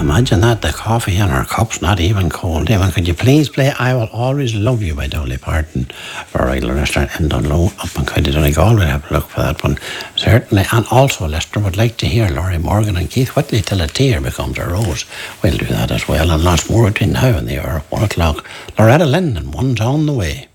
Imagine that, the coffee in our cups, not even cold. Even, could you please play I Will Always Love You by Dolly Parton for a regular restaurant in Dunlow up in County Donegal? We'll have a look for that one, certainly. And also, Lester would like to hear Laurie Morgan and Keith Whitley, Till a Tear Becomes a Rose. We'll do that as well, and lots more between now and the hour of 1 o'clock. Loretta Lynn, and One's on the Way.